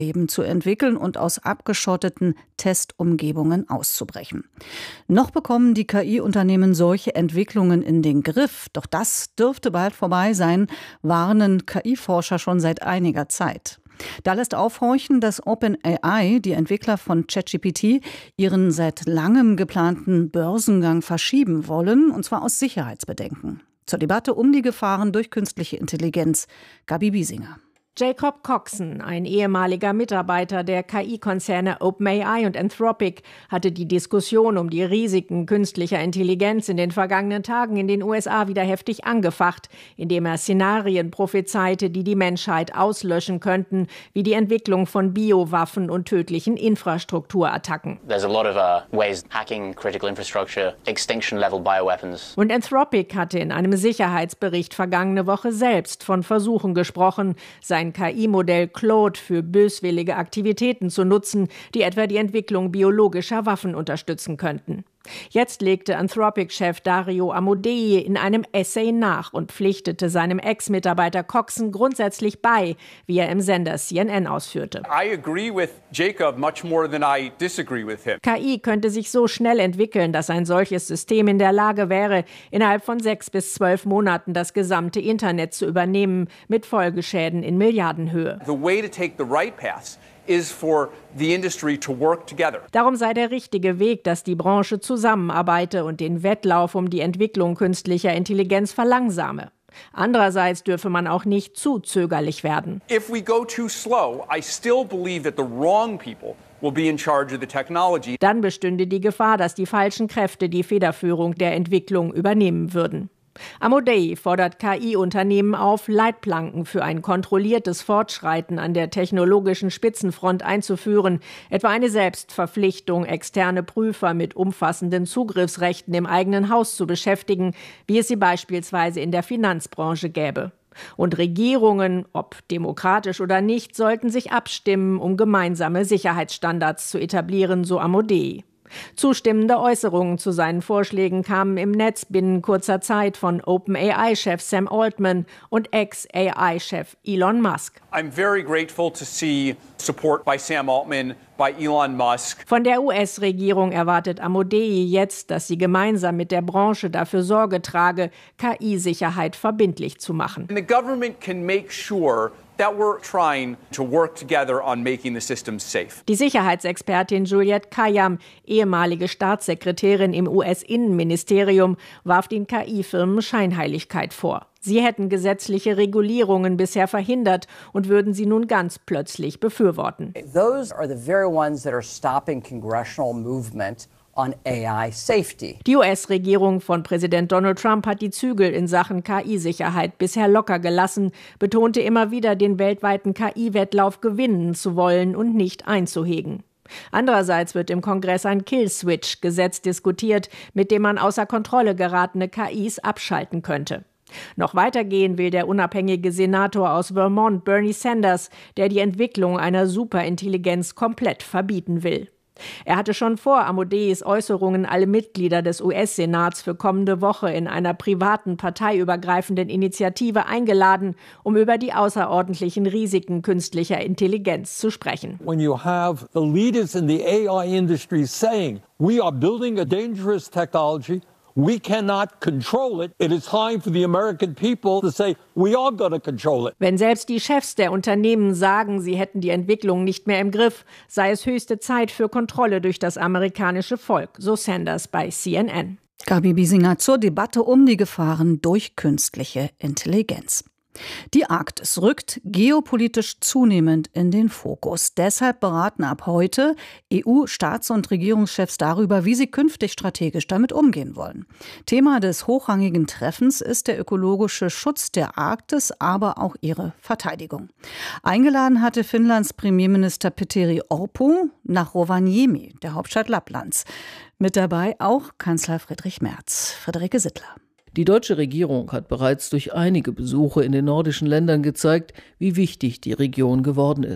Leben zu entwickeln und aus abgeschotteten Testumgebungen auszubrechen. Noch bekommen die KI-Unternehmen solche Entwicklungen in den Griff, doch das dürfte bald vorbei sein, warnen KI-Forscher schon seit einiger Zeit. Da lässt aufhorchen, dass OpenAI, die Entwickler von ChatGPT, ihren seit langem geplanten Börsengang verschieben wollen, und zwar aus Sicherheitsbedenken. Zur Debatte um die Gefahren durch künstliche Intelligenz, Gabi Biesinger. Jacob Coxon, ein ehemaliger Mitarbeiter der KI-Konzerne OpenAI und Anthropic, hatte die Diskussion um die Risiken künstlicher Intelligenz in den vergangenen Tagen in den USA wieder heftig angefacht, indem er Szenarien prophezeite, die die Menschheit auslöschen könnten, wie die Entwicklung von Biowaffen und tödlichen Infrastrukturattacken. There's a lot of ways hacking critical infrastructure, extinction-level bioweapons. Und Anthropic hatte in einem Sicherheitsbericht vergangene Woche selbst von Versuchen gesprochen, sein KI-Modell Claude für böswillige Aktivitäten zu nutzen, die etwa die Entwicklung biologischer Waffen unterstützen könnten. Jetzt legte Anthropic-Chef Dario Amodei in einem Essay nach und pflichtete seinem Ex-Mitarbeiter Coxon grundsätzlich bei, wie er im Sender CNN ausführte. I agree with Jacob much more than I disagree with him. KI könnte sich so schnell entwickeln, dass ein solches System in der Lage wäre, innerhalb von 6 bis 12 Monaten das gesamte Internet zu übernehmen, mit Folgeschäden in Milliardenhöhe. The way to take the right path is for the industry to work together. Darum sei der richtige Weg, dass die Branche zusammenarbeite und den Wettlauf um die Entwicklung künstlicher Intelligenz verlangsame. Andererseits dürfe man auch nicht zu zögerlich werden. If we go too slow, I still believe that the wrong people will be in charge of the technology. Dann bestünde die Gefahr, dass die falschen Kräfte die Federführung der Entwicklung übernehmen würden. Amodei fordert KI-Unternehmen auf, Leitplanken für ein kontrolliertes Fortschreiten an der technologischen Spitzenfront einzuführen, etwa eine Selbstverpflichtung, externe Prüfer mit umfassenden Zugriffsrechten im eigenen Haus zu beschäftigen, wie es sie beispielsweise in der Finanzbranche gäbe. Und Regierungen, ob demokratisch oder nicht, sollten sich abstimmen, um gemeinsame Sicherheitsstandards zu etablieren, so Amodei. Zustimmende Äußerungen zu seinen Vorschlägen kamen im Netz binnen kurzer Zeit von OpenAI-Chef Sam Altman und Ex-AI-Chef Elon Musk. I'm very grateful to see support by Sam Altman, by Elon Musk. Von der US-Regierung erwartet Amodei jetzt, dass sie gemeinsam mit der Branche dafür Sorge trage, KI-Sicherheit verbindlich zu machen. And the government can make sure that we're trying to work together on making the system safe. Die Sicherheitsexpertin Juliette Kayyem, ehemalige Staatssekretärin im US-Innenministerium, warf den KI-Firmen Scheinheiligkeit vor. Sie hätten gesetzliche Regulierungen bisher verhindert und würden sie nun ganz plötzlich befürworten. Those are the very ones that are stopping congressional movement on AI safety. Die US-Regierung von Präsident Donald Trump hat die Zügel in Sachen KI-Sicherheit bisher locker gelassen, betonte immer wieder, den weltweiten KI-Wettlauf gewinnen zu wollen und nicht einzuhegen. Andererseits wird im Kongress ein Kill-Switch-Gesetz diskutiert, mit dem man außer Kontrolle geratene KIs abschalten könnte. Noch weitergehen will der unabhängige Senator aus Vermont, Bernie Sanders, der die Entwicklung einer Superintelligenz komplett verbieten will. Er hatte schon vor Amodeis Äußerungen alle Mitglieder des US-Senats für kommende Woche in einer privaten, parteiübergreifenden Initiative eingeladen, um über die außerordentlichen Risiken künstlicher Intelligenz zu sprechen. When you have the leaders in the AI industry saying, we are building a dangerous technology, we cannot control it. It is time for the American people to say, we are going to control it. Wenn selbst die Chefs der Unternehmen sagen, sie hätten die Entwicklung nicht mehr im Griff, sei es höchste Zeit für Kontrolle durch das amerikanische Volk, so Sanders bei CNN. Gabi Biesinger zur Debatte um die Gefahren durch künstliche Intelligenz. Die Arktis rückt geopolitisch zunehmend in den Fokus. Deshalb beraten ab heute EU-Staats- und Regierungschefs darüber, wie sie künftig strategisch damit umgehen wollen. Thema des hochrangigen Treffens ist der ökologische Schutz der Arktis, aber auch ihre Verteidigung. Eingeladen hatte Finnlands Premierminister Petteri Orpo nach Rovaniemi, der Hauptstadt Lapplands. Mit dabei auch Kanzler Friedrich Merz. Friederike Sittler. Die deutsche Regierung hat bereits durch einige Besuche in den nordischen Ländern gezeigt, wie wichtig die Region geworden ist.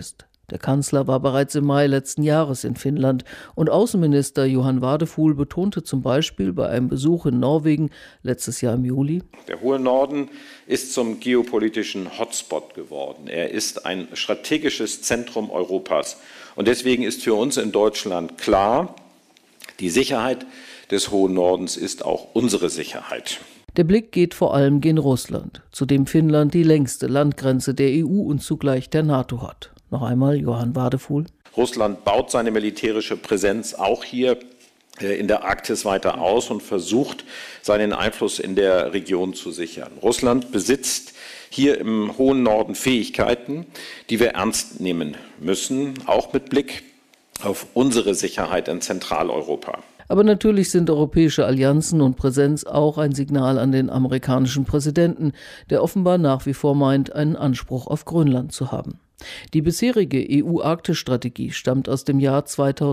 Der Kanzler war bereits im Mai letzten Jahres in Finnland und Außenminister Johan Wadefuhl betonte zum Beispiel bei einem Besuch in Norwegen letztes Jahr im Juli: Der hohe Norden ist zum geopolitischen Hotspot geworden. Er ist ein strategisches Zentrum Europas. Und deswegen ist für uns in Deutschland klar, die Sicherheit des hohen Nordens ist auch unsere Sicherheit. Der Blick geht vor allem gen Russland, zu dem Finnland die längste Landgrenze der EU und zugleich der NATO hat. Noch einmal Johan Wadefuhl. Russland baut seine militärische Präsenz auch hier in der Arktis weiter aus und versucht, seinen Einfluss in der Region zu sichern. Russland besitzt hier im hohen Norden Fähigkeiten, die wir ernst nehmen müssen, auch mit Blick auf unsere Sicherheit in Zentraleuropa. Aber natürlich sind europäische Allianzen und Präsenz auch ein Signal an den amerikanischen Präsidenten, der offenbar nach wie vor meint, einen Anspruch auf Grönland zu haben. Die bisherige EU-Arktis-Strategie stammt aus dem Jahr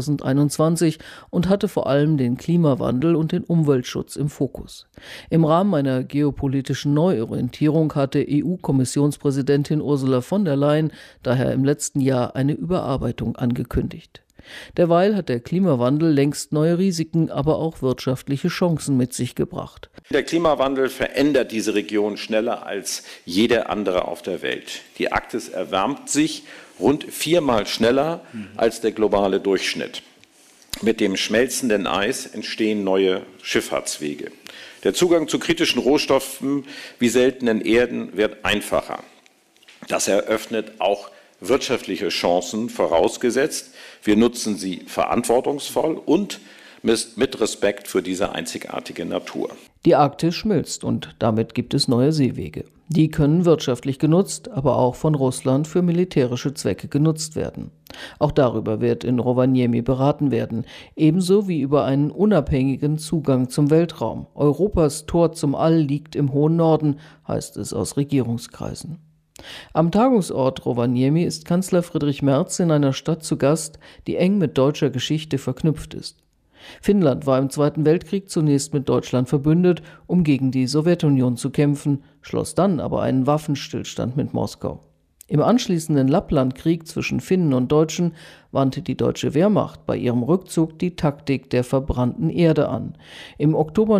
2021 und hatte vor allem den Klimawandel und den Umweltschutz im Fokus. Im Rahmen einer geopolitischen Neuorientierung hatte EU-Kommissionspräsidentin Ursula von der Leyen daher im letzten Jahr eine Überarbeitung angekündigt. Derweil hat der Klimawandel längst neue Risiken, aber auch wirtschaftliche Chancen mit sich gebracht. Der Klimawandel verändert diese Region schneller als jede andere auf der Welt. Die Arktis erwärmt sich rund 4-mal schneller als der globale Durchschnitt. Mit dem schmelzenden Eis entstehen neue Schifffahrtswege. Der Zugang zu kritischen Rohstoffen wie seltenen Erden wird einfacher. Das eröffnet auch wirtschaftliche Chancen, vorausgesetzt, wir nutzen sie verantwortungsvoll und mit Respekt für diese einzigartige Natur. Die Arktis schmilzt und damit gibt es neue Seewege. Die können wirtschaftlich genutzt, aber auch von Russland für militärische Zwecke genutzt werden. Auch darüber wird in Rovaniemi beraten werden, ebenso wie über einen unabhängigen Zugang zum Weltraum. Europas Tor zum All liegt im hohen Norden, heißt es aus Regierungskreisen. Am Tagungsort Rovaniemi ist Kanzler Friedrich Merz in einer Stadt zu Gast, die eng mit deutscher Geschichte verknüpft ist. Finnland war im Zweiten Weltkrieg zunächst mit Deutschland verbündet, um gegen die Sowjetunion zu kämpfen, schloss dann aber einen Waffenstillstand mit Moskau. Im anschließenden Lapplandkrieg zwischen Finnen und Deutschen wandte die deutsche Wehrmacht bei ihrem Rückzug die Taktik der verbrannten Erde an. Im Oktober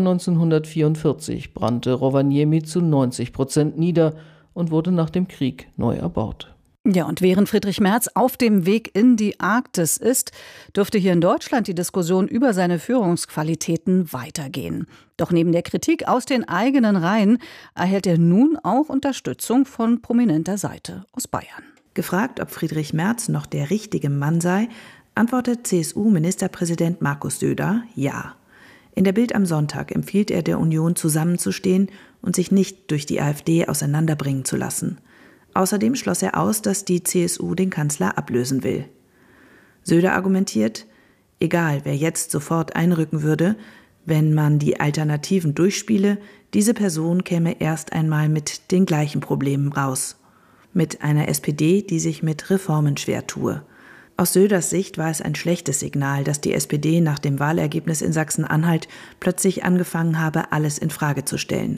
1944 brannte Rovaniemi zu 90% nieder und wurde nach dem Krieg neu erbaut. Ja, und während Friedrich Merz auf dem Weg in die Arktis ist, dürfte hier in Deutschland die Diskussion über seine Führungsqualitäten weitergehen. Doch neben der Kritik aus den eigenen Reihen erhält er nun auch Unterstützung von prominenter Seite aus Bayern. Gefragt, ob Friedrich Merz noch der richtige Mann sei, antwortet CSU-Ministerpräsident Markus Söder ja. In der Bild am Sonntag empfiehlt er der Union, zusammenzustehen und sich nicht durch die AfD auseinanderbringen zu lassen. Außerdem schloss er aus, dass die CSU den Kanzler ablösen will. Söder argumentiert, egal wer jetzt sofort einrücken würde, wenn man die Alternativen durchspiele, diese Person käme erst einmal mit den gleichen Problemen raus. Mit einer SPD, die sich mit Reformen schwer tue. Aus Söders Sicht war es ein schlechtes Signal, dass die SPD nach dem Wahlergebnis in Sachsen-Anhalt plötzlich angefangen habe, alles in Frage zu stellen.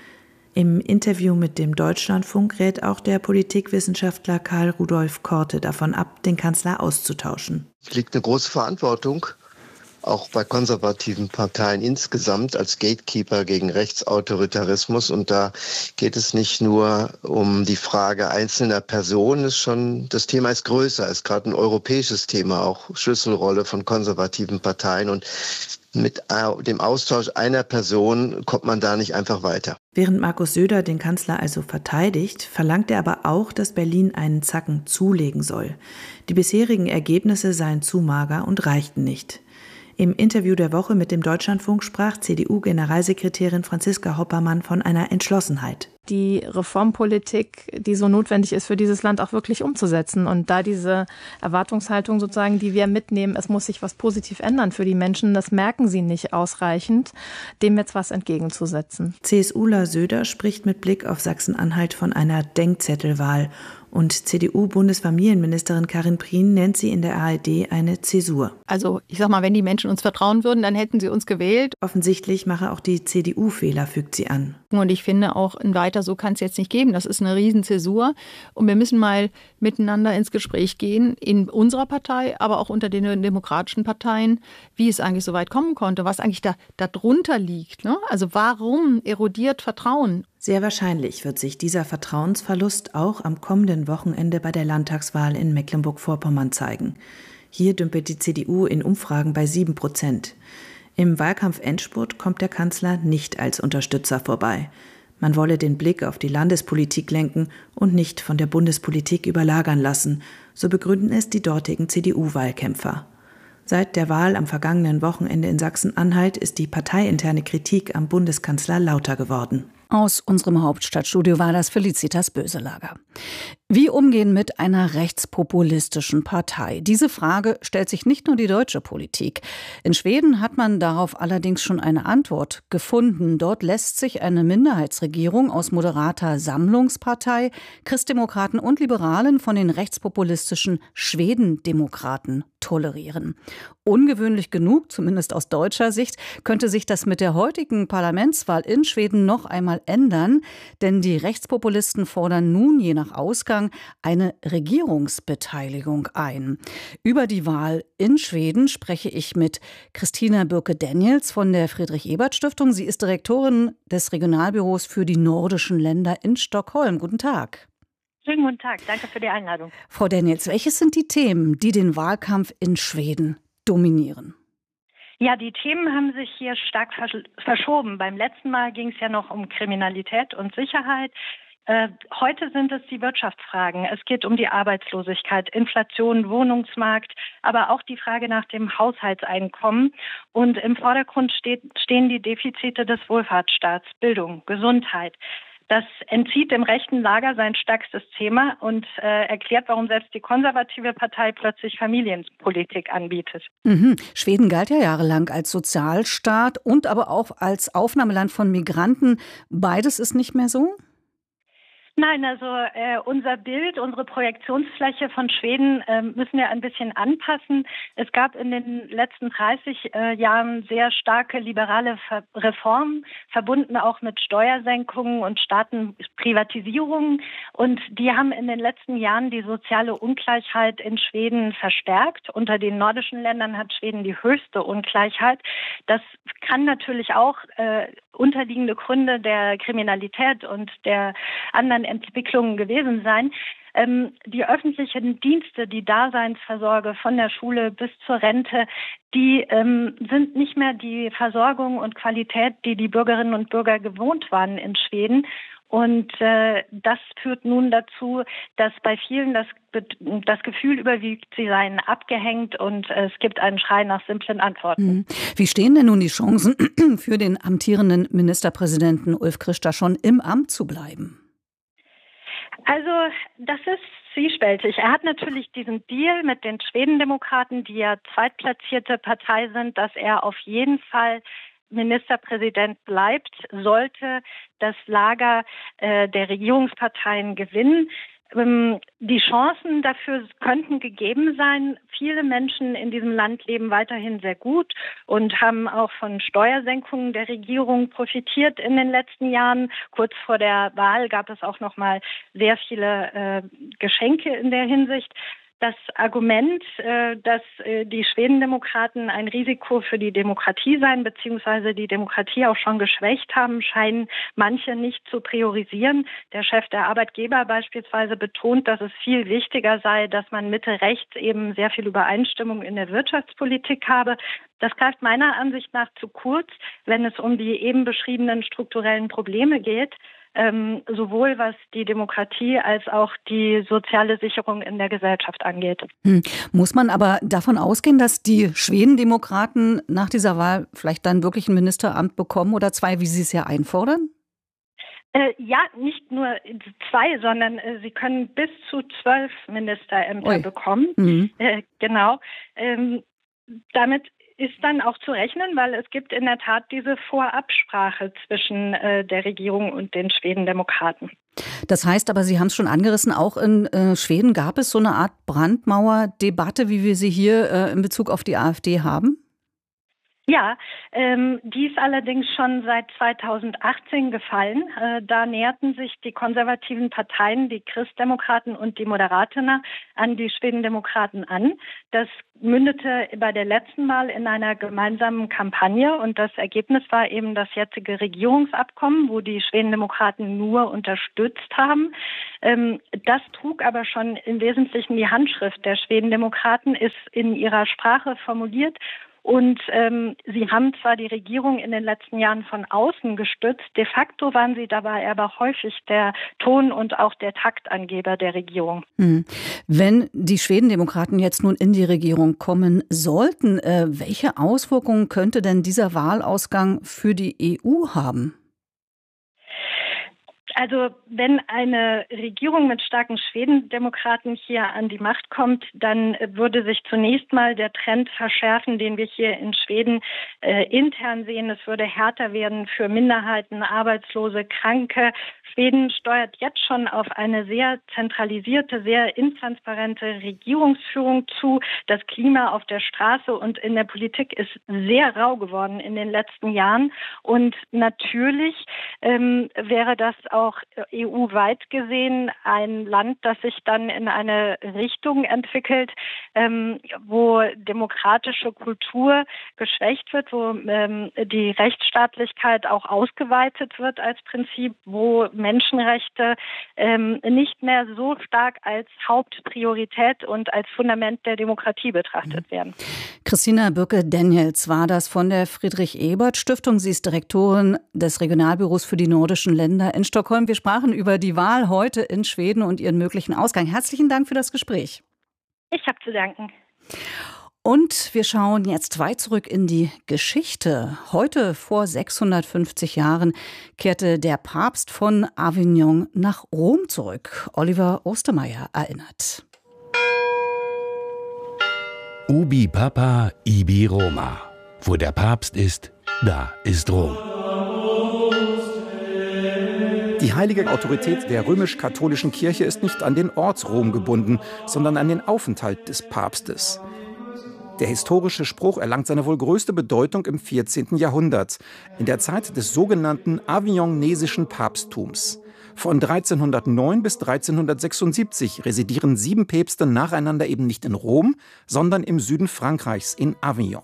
Im Interview mit dem Deutschlandfunk rät auch der Politikwissenschaftler Karl Rudolf Korte davon ab, den Kanzler auszutauschen. Es liegt eine große Verantwortung, auch bei konservativen Parteien insgesamt, als Gatekeeper gegen Rechtsautoritarismus. Und da geht es nicht nur um die Frage einzelner Personen, das Thema ist größer, ist gerade ein europäisches Thema, auch Schlüsselrolle von konservativen Parteien. Und mit dem Austausch einer Person kommt man da nicht einfach weiter. Während Markus Söder den Kanzler also verteidigt, verlangt er aber auch, dass Berlin einen Zacken zulegen soll. Die bisherigen Ergebnisse seien zu mager und reichten nicht. Im Interview der Woche mit dem Deutschlandfunk sprach CDU-Generalsekretärin Franziska Hoppermann von einer Entschlossenheit. Die Reformpolitik, die so notwendig ist für dieses Land, auch wirklich umzusetzen. Und da diese Erwartungshaltung sozusagen, die wir mitnehmen, es muss sich was positiv ändern für die Menschen, das merken sie nicht ausreichend, dem jetzt was entgegenzusetzen. CSUler Söder spricht mit Blick auf Sachsen-Anhalt von einer Denkzettelwahl Und CDU-Bundesfamilienministerin Karin Prien nennt sie in der ARD eine Zäsur. Also ich sag mal, wenn die Menschen uns vertrauen würden, dann hätten sie uns gewählt. Offensichtlich mache auch die CDU Fehler, fügt sie an. Und ich finde auch, ein weiter so kann es jetzt nicht geben. Das ist eine Riesenzäsur. Und wir müssen mal miteinander ins Gespräch gehen, in unserer Partei, aber auch unter den demokratischen Parteien, wie es eigentlich so weit kommen konnte, was eigentlich da drunter liegt. Ne? Also warum erodiert Vertrauen? Sehr wahrscheinlich wird sich dieser Vertrauensverlust auch am kommenden Wochenende bei der Landtagswahl in Mecklenburg-Vorpommern zeigen. Hier dümpelt die CDU in Umfragen bei 7%. Im Wahlkampf-Endspurt kommt der Kanzler nicht als Unterstützer vorbei. Man wolle den Blick auf die Landespolitik lenken und nicht von der Bundespolitik überlagern lassen, so begründen es die dortigen CDU-Wahlkämpfer. Seit der Wahl am vergangenen Wochenende in Sachsen-Anhalt ist die parteiinterne Kritik am Bundeskanzler lauter geworden. Aus unserem Hauptstadtstudio war das Felicitas Böselager. Wie umgehen mit einer rechtspopulistischen Partei? Diese Frage stellt sich nicht nur die deutsche Politik. In Schweden hat man darauf allerdings schon eine Antwort gefunden. Dort lässt sich eine Minderheitsregierung aus moderater Sammlungspartei, Christdemokraten und Liberalen von den rechtspopulistischen Schwedendemokraten tolerieren. Ungewöhnlich genug, zumindest aus deutscher Sicht, könnte sich das mit der heutigen Parlamentswahl in Schweden noch einmal ändern, denn die Rechtspopulisten fordern nun je nach Ausgang eine Regierungsbeteiligung ein. Über die Wahl in Schweden spreche ich mit Christina Bürke-Daniels von der Friedrich-Ebert-Stiftung. Sie ist Direktorin des Regionalbüros für die nordischen Länder in Stockholm. Guten Tag. Schönen guten Tag, danke für die Einladung. Frau Daniels, welches sind die Themen, die den Wahlkampf in Schweden dominieren? Ja, die Themen haben sich hier stark verschoben. Beim letzten Mal ging es ja noch um Kriminalität und Sicherheit. Heute sind es die Wirtschaftsfragen. Es geht um die Arbeitslosigkeit, Inflation, Wohnungsmarkt, aber auch die Frage nach dem Haushaltseinkommen. Und im Vordergrund stehen die Defizite des Wohlfahrtsstaats, Bildung, Gesundheit. Das entzieht dem rechten Lager sein stärkstes Thema und erklärt, warum selbst die konservative Partei plötzlich Familienpolitik anbietet. Schweden galt ja jahrelang als Sozialstaat und aber auch als Aufnahmeland von Migranten. Beides ist nicht mehr so? Nein, also unser Bild, unsere Projektionsfläche von Schweden müssen wir ein bisschen anpassen. Es gab in den letzten 30 Jahren sehr starke liberale Reformen, verbunden auch mit Steuersenkungen und Staatenprivatisierungen. Und die haben in den letzten Jahren die soziale Ungleichheit in Schweden verstärkt. Unter den nordischen Ländern hat Schweden die höchste Ungleichheit. Das kann natürlich auch unterliegende Gründe der Kriminalität und der anderen Entwicklungen gewesen sein. Die öffentlichen Dienste, die Daseinsversorge von der Schule bis zur Rente, die sind nicht mehr die Versorgung und Qualität, die die Bürgerinnen und Bürger gewohnt waren in Schweden. Und das führt nun dazu, dass bei vielen das Gefühl überwiegt, sie seien abgehängt und es gibt einen Schrei nach simplen Antworten. Wie stehen denn nun die Chancen für den amtierenden Ministerpräsidenten Ulf Kristersson im Amt zu bleiben? Also das ist zwiespältig. Er hat natürlich diesen Deal mit den Schwedendemokraten, die ja zweitplatzierte Partei sind, dass er auf jeden Fall Ministerpräsident bleibt, sollte das Lager der Regierungsparteien gewinnen. Die Chancen dafür könnten gegeben sein. Viele Menschen in diesem Land leben weiterhin sehr gut und haben auch von Steuersenkungen der Regierung profitiert in den letzten Jahren. Kurz vor der Wahl gab es auch noch mal sehr viele Geschenke in der Hinsicht. Das Argument, dass die Schwedendemokraten ein Risiko für die Demokratie seien, beziehungsweise die Demokratie auch schon geschwächt haben, scheinen manche nicht zu priorisieren. Der Chef der Arbeitgeber beispielsweise betont, dass es viel wichtiger sei, dass man Mitte-Rechts eben sehr viel Übereinstimmung in der Wirtschaftspolitik habe. Das greift meiner Ansicht nach zu kurz, wenn es um die eben beschriebenen strukturellen Probleme geht. Sowohl was die Demokratie als auch die soziale Sicherung in der Gesellschaft angeht. Muss man aber davon ausgehen, dass die Schwedendemokraten nach dieser Wahl vielleicht dann wirklich ein Ministeramt bekommen oder zwei, wie Sie es ja einfordern? Ja, nicht nur 2, sondern sie können bis zu 12 Ministerämter bekommen. Genau. Damit ist dann auch zu rechnen, weil es gibt in der Tat diese Vorabsprache zwischen der Regierung und den Schwedendemokraten. Das heißt aber, Sie haben es schon angerissen, auch in Schweden gab es so eine Art Brandmauerdebatte, wie wir sie hier in Bezug auf die AfD haben? Ja, die ist allerdings schon seit 2018 gefallen. Da näherten sich die konservativen Parteien, die Christdemokraten und die Moderaterna, an die Schwedendemokraten an. Das mündete bei der letzten Wahl in einer gemeinsamen Kampagne und das Ergebnis war eben das jetzige Regierungsabkommen, wo die Schwedendemokraten nur unterstützt haben. Das trug aber schon im Wesentlichen die Handschrift der Schwedendemokraten, ist in ihrer Sprache formuliert. Und sie haben zwar die Regierung in den letzten Jahren von außen gestützt, de facto waren sie dabei aber häufig der Ton- und auch der Taktangeber der Regierung. Wenn die Schwedendemokraten jetzt nun in die Regierung kommen sollten, welche Auswirkungen könnte denn dieser Wahlausgang für die EU haben? Also wenn eine Regierung mit starken Schwedendemokraten hier an die Macht kommt, dann würde sich zunächst mal der Trend verschärfen, den wir hier in Schweden intern sehen. Es würde härter werden für Minderheiten, Arbeitslose, Kranke. Schweden steuert jetzt schon auf eine sehr zentralisierte, sehr intransparente Regierungsführung zu. Das Klima auf der Straße und in der Politik ist sehr rau geworden in den letzten Jahren. Und natürlich wäre das auch EU-weit gesehen ein Land, das sich dann in eine Richtung entwickelt, wo demokratische Kultur geschwächt wird, wo die Rechtsstaatlichkeit auch ausgeweitet wird als Prinzip, wo Menschenrechte nicht mehr so stark als Hauptpriorität und als Fundament der Demokratie betrachtet werden. Christina Bürke-Daniels war das von der Friedrich-Ebert-Stiftung. Sie ist Direktorin des Regionalbüros für die nordischen Länder in Stockholm. Wir sprachen über die Wahl heute in Schweden und ihren möglichen Ausgang. Herzlichen Dank für das Gespräch. Ich habe zu danken. Und wir schauen jetzt weit zurück in die Geschichte. Heute vor 650 Jahren kehrte der Papst von Avignon nach Rom zurück. Oliver Ostermeier erinnert. Ubi Papa, ibi Roma. Wo der Papst ist, da ist Rom. Die heilige Autorität der römisch-katholischen Kirche ist nicht an den Ort Rom gebunden, sondern an den Aufenthalt des Papstes. Der historische Spruch erlangt seine wohl größte Bedeutung im 14. Jahrhundert, in der Zeit des sogenannten avignonesischen Papsttums. Von 1309 bis 1376 residieren 7 Päpste nacheinander eben nicht in Rom, sondern im Süden Frankreichs in Avignon.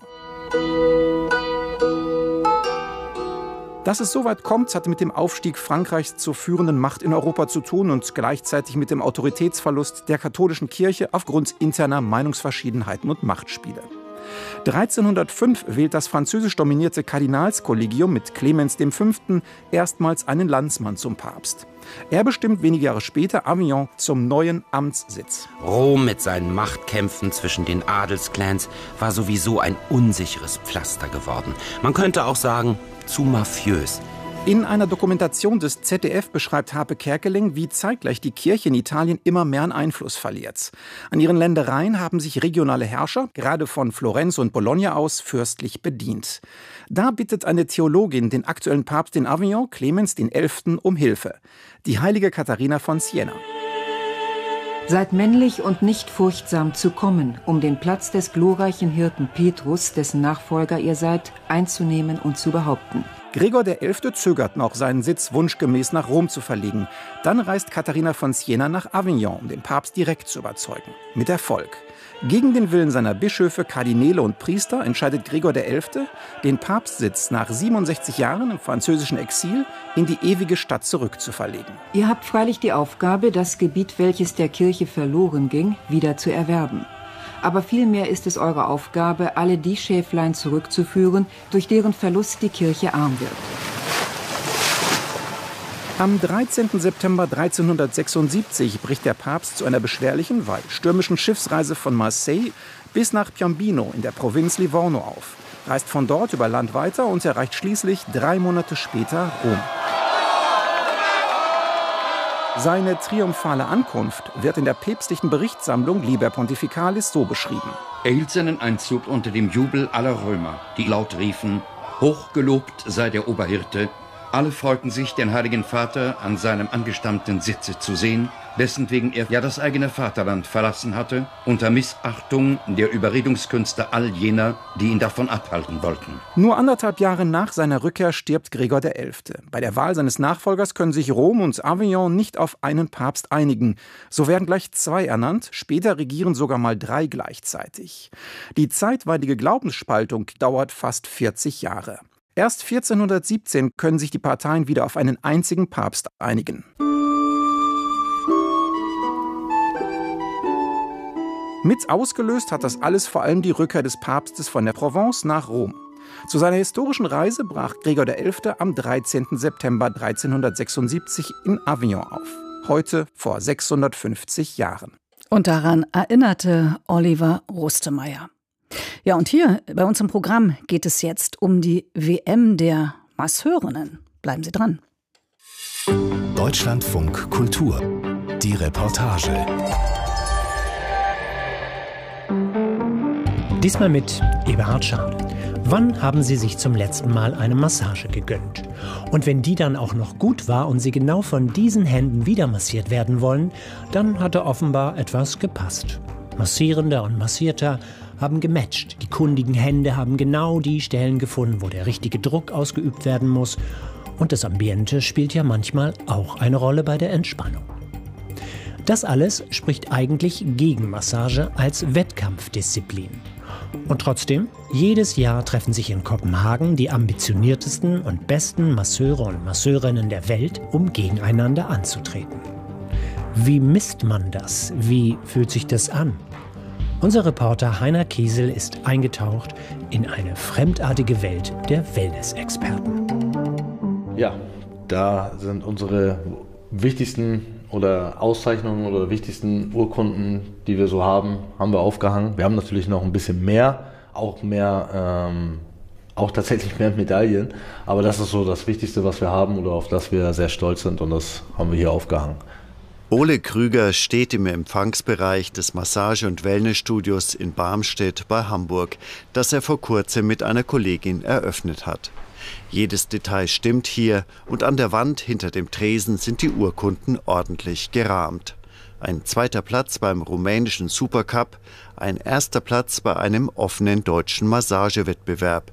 Dass es so weit kommt, hatte mit dem Aufstieg Frankreichs zur führenden Macht in Europa zu tun und gleichzeitig mit dem Autoritätsverlust der katholischen Kirche aufgrund interner Meinungsverschiedenheiten und Machtspiele. 1305 wählt das französisch dominierte Kardinalskollegium mit Clemens V. erstmals einen Landsmann zum Papst. Er bestimmt wenige Jahre später Avignon zum neuen Amtssitz. Rom mit seinen Machtkämpfen zwischen den Adelsclans war sowieso ein unsicheres Pflaster geworden. Man könnte auch sagen, zu mafiös. In einer Dokumentation des ZDF beschreibt Harpe Kerkeling, wie zeitgleich die Kirche in Italien immer mehr an Einfluss verliert. An ihren Ländereien haben sich regionale Herrscher, gerade von Florenz und Bologna aus, fürstlich bedient. Da bittet eine Theologin den aktuellen Papst in Avignon, Clemens XI., um Hilfe. Die heilige Katharina von Siena. Seid männlich und nicht furchtsam zu kommen, um den Platz des glorreichen Hirten Petrus, dessen Nachfolger ihr seid, einzunehmen und zu behaupten. Gregor XI. Zögert noch, seinen Sitz wunschgemäß nach Rom zu verlegen. Dann reist Katharina von Siena nach Avignon, um den Papst direkt zu überzeugen. Mit Erfolg. Gegen den Willen seiner Bischöfe, Kardinäle und Priester entscheidet Gregor XI., den Papstsitz nach 67 Jahren im französischen Exil in die ewige Stadt zurückzuverlegen. Ihr habt freilich die Aufgabe, das Gebiet, welches der Kirche verloren ging, wieder zu erwerben. Aber vielmehr ist es eure Aufgabe, alle die Schäflein zurückzuführen, durch deren Verlust die Kirche arm wird. Am 13. September 1376 bricht der Papst zu einer beschwerlichen, weil stürmischen Schiffsreise von Marseille bis nach Piombino in der Provinz Livorno auf, reist von dort über Land weiter und erreicht schließlich 3 Monate später Rom. Seine triumphale Ankunft wird in der päpstlichen Berichtssammlung Liber Pontificalis so beschrieben. Er hielt seinen Einzug unter dem Jubel aller Römer, die laut riefen: Hochgelobt sei der Oberhirte. Alle freuten sich, den Heiligen Vater an seinem angestammten Sitze zu sehen, weswegen er ja das eigene Vaterland verlassen hatte, unter Missachtung der Überredungskünste all jener, die ihn davon abhalten wollten. Nur 1,5 Jahre nach seiner Rückkehr stirbt Gregor XI. Bei der Wahl seines Nachfolgers können sich Rom und Avignon nicht auf einen Papst einigen. So werden gleich 2 ernannt, später regieren sogar mal 3 gleichzeitig. Die zeitweilige Glaubensspaltung dauert fast 40 Jahre. Erst 1417 können sich die Parteien wieder auf einen einzigen Papst einigen. Mit ausgelöst hat das alles vor allem die Rückkehr des Papstes von der Provence nach Rom. Zu seiner historischen Reise brach Gregor XI. Am 13. September 1376 in Avignon auf. Heute vor 650 Jahren. Und daran erinnerte Oliver Rustemeyer. Ja, und hier bei uns im Programm geht es jetzt um die WM der Masseurinnen. Bleiben Sie dran. Deutschlandfunk Kultur. Die Reportage. Diesmal mit Eberhard Schade. Wann haben Sie sich zum letzten Mal eine Massage gegönnt? Und wenn die dann auch noch gut war und Sie genau von diesen Händen wieder massiert werden wollen, dann hatte offenbar etwas gepasst. Massierender und Massierter haben gematcht. Die kundigen Hände haben genau die Stellen gefunden, wo der richtige Druck ausgeübt werden muss. Und das Ambiente spielt ja manchmal auch eine Rolle bei der Entspannung. Das alles spricht eigentlich gegen Massage als Wettkampfdisziplin. Und trotzdem, jedes Jahr treffen sich in Kopenhagen die ambitioniertesten und besten Masseure und Masseurinnen der Welt, um gegeneinander anzutreten. Wie misst man das? Wie fühlt sich das an? Unser Reporter Heiner Kiesel ist eingetaucht in eine fremdartige Welt der Wellness-Experten. Ja, da sind unsere wichtigsten oder Auszeichnungen oder wichtigsten Urkunden, die wir so haben wir aufgehangen. Wir haben natürlich noch ein bisschen mehr, auch tatsächlich mehr Medaillen. Aber das ist so das Wichtigste, was wir haben oder auf das wir sehr stolz sind, und das haben wir hier aufgehangen. Ole Krüger steht im Empfangsbereich des Massage- und Wellnessstudios in Barmstedt bei Hamburg, das er vor kurzem mit einer Kollegin eröffnet hat. Jedes Detail stimmt hier, und an der Wand hinter dem Tresen sind die Urkunden ordentlich gerahmt. Ein 2. Platz beim rumänischen Supercup, ein 1. Platz bei einem offenen deutschen Massagewettbewerb,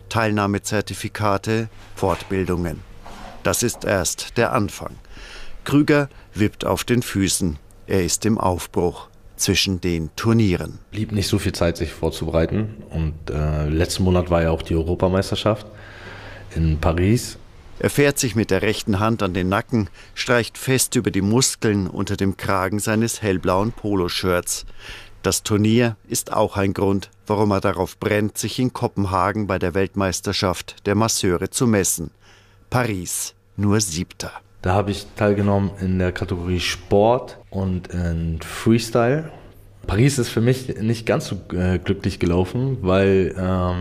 Teilnahmezertifikate, Fortbildungen. Das ist erst der Anfang. Krüger wippt auf den Füßen. Er ist im Aufbruch zwischen den Turnieren. Blieb nicht so viel Zeit, sich vorzubereiten. Und letzten Monat war ja auch die Europameisterschaft in Paris. Er fährt sich mit der rechten Hand an den Nacken, streicht fest über die Muskeln unter dem Kragen seines hellblauen Poloshirts. Das Turnier ist auch ein Grund, warum er darauf brennt, sich in Kopenhagen bei der Weltmeisterschaft der Masseure zu messen. Paris, nur 7. Da habe ich teilgenommen in der Kategorie Sport und in Freestyle. Paris ist für mich nicht ganz so glücklich gelaufen, weil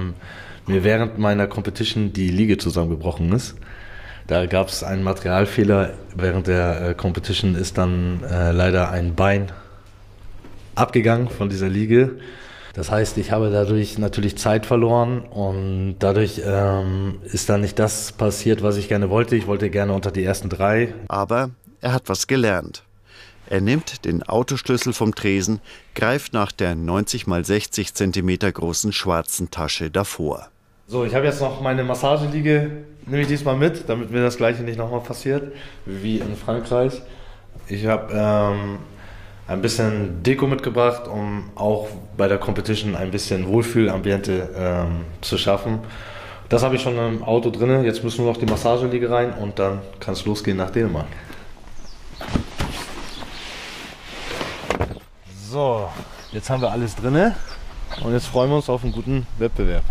mir während meiner Competition die Liege zusammengebrochen ist. Da gab es einen Materialfehler. Während der Competition ist dann leider ein Bein abgegangen von dieser Liege. Das heißt, ich habe dadurch natürlich Zeit verloren, und dadurch ist dann nicht das passiert, was ich gerne wollte. Ich wollte gerne unter die ersten 3. Aber er hat was gelernt. Er nimmt den Autoschlüssel vom Tresen, greift nach der 90 x 60 cm großen schwarzen Tasche davor. So, ich habe jetzt noch meine Massageliege, nehme ich diesmal mit, damit mir das Gleiche nicht nochmal passiert, wie in Frankreich. Ich habe ein bisschen Deko mitgebracht, um auch bei der Competition ein bisschen Wohlfühlambiente zu schaffen. Das habe ich schon im Auto drin. Jetzt müssen nur noch die Massageliege rein, und dann kann es losgehen nach Dänemark. So, jetzt haben wir alles drin, und jetzt freuen wir uns auf einen guten Wettbewerb.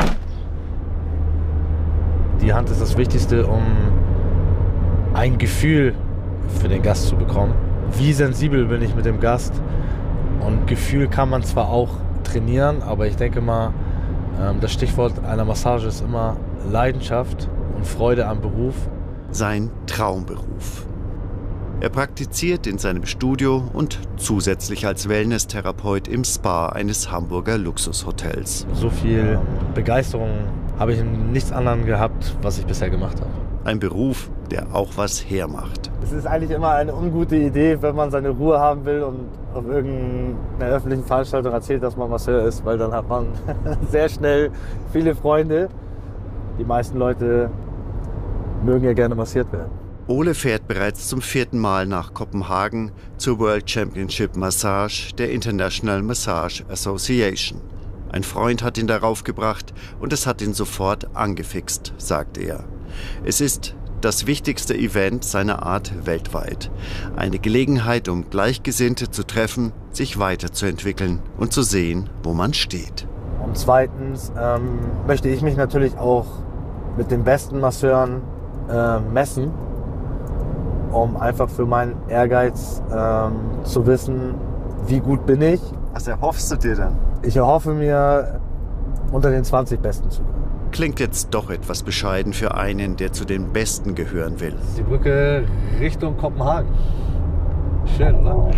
Die Hand ist das Wichtigste, um ein Gefühl für den Gast zu bekommen. Wie sensibel bin ich mit dem Gast? Und Gefühl kann man zwar auch trainieren, aber ich denke mal, das Stichwort einer Massage ist immer Leidenschaft und Freude am Beruf. Sein Traumberuf. Er praktiziert in seinem Studio und zusätzlich als Wellness-Therapeut im Spa eines Hamburger Luxushotels. So viel Begeisterung habe ich in nichts anderem gehabt, was ich bisher gemacht habe. Ein Beruf, der auch was hermacht. Es ist eigentlich immer eine ungute Idee, wenn man seine Ruhe haben will und auf irgendeiner öffentlichen Veranstaltung erzählt, dass man Masseur ist, weil dann hat man sehr schnell viele Freunde. Die meisten Leute mögen ja gerne massiert werden. Ole fährt bereits zum 4. Mal nach Kopenhagen zur World Championship Massage der International Massage Association. Ein Freund hat ihn darauf gebracht und es hat ihn sofort angefixt, sagt er. Es ist das wichtigste Event seiner Art weltweit. Eine Gelegenheit, um Gleichgesinnte zu treffen, sich weiterzuentwickeln und zu sehen, wo man steht. Und zweitens möchte ich mich natürlich auch mit den besten Masseuren messen, um einfach für meinen Ehrgeiz zu wissen, wie gut bin ich. Was erhoffst du dir denn? Ich erhoffe mir, unter den 20 Besten zu gehören. Klingt jetzt doch etwas bescheiden für einen, der zu den Besten gehören will. Die Brücke Richtung Kopenhagen. Schön, oder?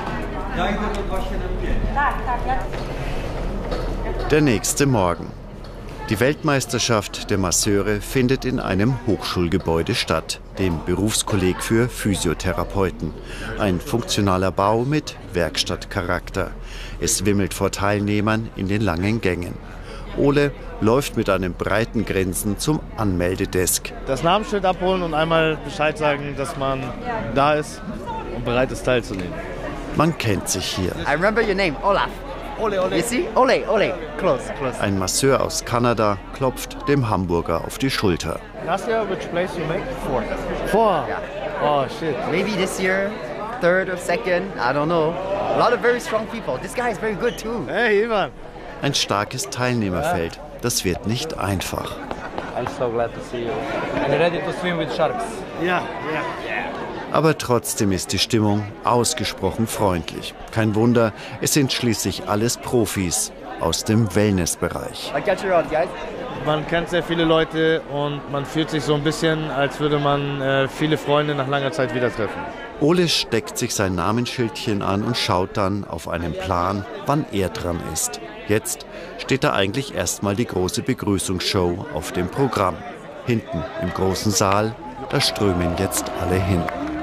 Der nächste Morgen. Die Weltmeisterschaft der Masseure findet in einem Hochschulgebäude statt, dem Berufskolleg für Physiotherapeuten. Ein funktionaler Bau mit Werkstattcharakter. Es wimmelt vor Teilnehmern in den langen Gängen. Ole läuft mit einem breiten Grinsen zum Anmeldedesk. Das Namensschild abholen und einmal Bescheid sagen, dass man da ist und bereit ist teilzunehmen. Man kennt sich hier. I remember your name, Olaf. Ole, Ole. You see? Ole, Ole. Close, close. Ein Masseur aus Kanada klopft dem Hamburger auf die Schulter. Last year, which place you make? 4. 4? Yeah. Oh, shit. Maybe this year, 3rd or 2nd, I don't know. A lot of very strong people. This guy is very good too. Hey, Ivan. Ein starkes Teilnehmerfeld. Das wird nicht einfach. I'm so glad to see you. And ready to swim with sharks. Yeah, yeah. Aber trotzdem ist die Stimmung ausgesprochen freundlich. Kein Wunder, es sind schließlich alles Profis aus dem Wellnessbereich. Man kennt sehr viele Leute und man fühlt sich so ein bisschen, als würde man viele Freunde nach langer Zeit wieder treffen. Ole steckt sich sein Namensschildchen an und schaut dann auf einen Plan, wann er dran ist. Jetzt steht da eigentlich erstmal die große Begrüßungsshow auf dem Programm. Hinten im großen Saal, da strömen jetzt alle hin.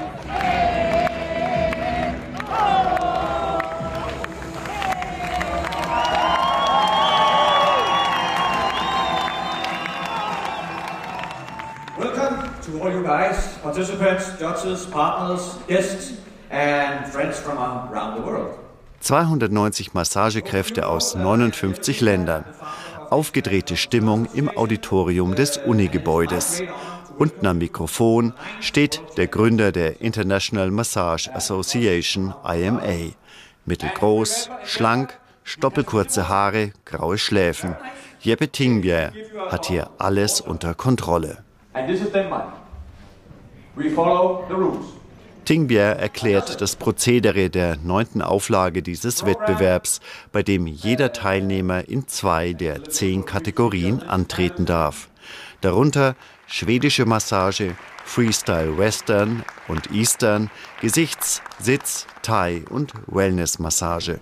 To all you guys, participants, judges, partners, guests and friends from around the world. 290 Massagekräfte aus 59 Ländern. Aufgedrehte Stimmung im Auditorium des Uni-Gebäudes. Unten am Mikrofon steht der Gründer der International Massage Association, IMA. Mittelgroß, schlank, stoppelkurze Haare, graue Schläfen. Jeppe Tingbjer hat hier alles unter Kontrolle. And this is Denmark. We follow the rules. Tingbjer erklärt das Prozedere der 9. Auflage dieses Wettbewerbs, bei dem jeder Teilnehmer in 2 der 10 Kategorien antreten darf. Darunter schwedische Massage, Freestyle Western und Eastern, Gesichts-, Sitz-, Thai- und Wellness-Massage.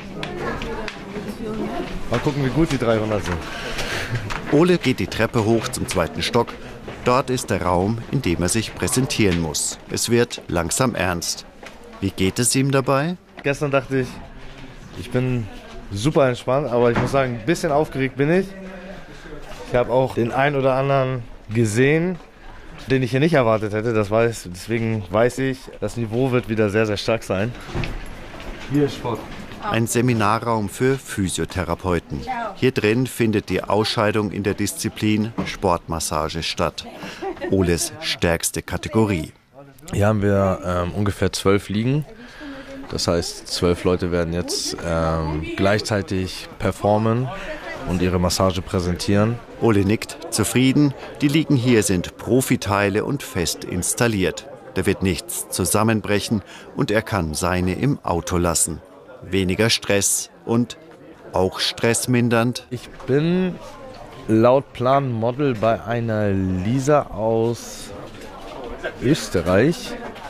Mal gucken, wie gut die 300 sind. Ole geht die Treppe hoch zum 2. Stock. Dort ist der Raum, in dem er sich präsentieren muss. Es wird langsam ernst. Wie geht es ihm dabei? Gestern dachte ich, ich bin super entspannt, aber ich muss sagen, ein bisschen aufgeregt bin ich. Ich habe auch den einen oder anderen gesehen, den ich hier nicht erwartet hätte. Deswegen weiß ich, das Niveau wird wieder sehr, sehr stark sein. Hier ist Sport. Ein Seminarraum für Physiotherapeuten. Hier drin findet die Ausscheidung in der Disziplin Sportmassage statt. Oles stärkste Kategorie. Hier haben wir ungefähr 12 Liegen. Das heißt, 12 Leute werden jetzt gleichzeitig performen und ihre Massage präsentieren. Ole nickt zufrieden. Die Liegen hier sind Profiteile und fest installiert. Da wird nichts zusammenbrechen und er kann seine im Auto lassen. Weniger Stress und auch stressmindernd. Ich bin laut Plan Model bei einer Lisa aus Österreich. Die